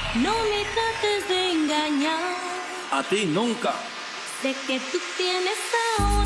No me trates de engañar. A ti nunca. Sé que tú tienes ahora